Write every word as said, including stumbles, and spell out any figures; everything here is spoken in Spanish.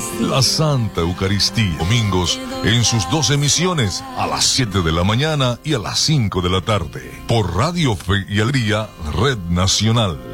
la Santa Eucaristía. Domingos en sus dos emisiones, a las siete de la mañana y a las cinco de la tarde. Por Radio Fe y Alegría, Red Nacional.